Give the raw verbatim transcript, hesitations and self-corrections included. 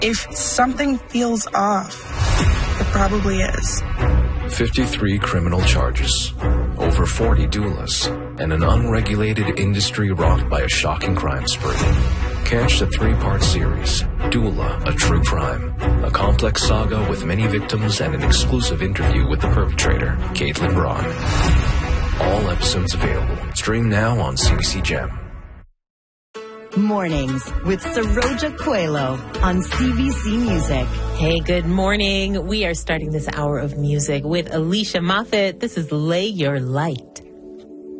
If something feels off, it probably is. fifty-three criminal charges, over forty doulas, and an unregulated industry rocked by a shocking crime spree. Catch the three-part series, Doula, A True Crime, a complex saga with many victims and an exclusive interview with the perpetrator, Caitlin Braun. All episodes available. Stream now on C B C Gem. Mornings with Saroja Coelho on C B C Music. Hey, good morning. We are starting this hour of music with Alicia Moffett. This is Lay Your Light.